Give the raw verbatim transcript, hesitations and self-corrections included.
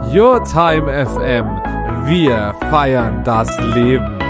Your Time F M. Wir feiern das Leben.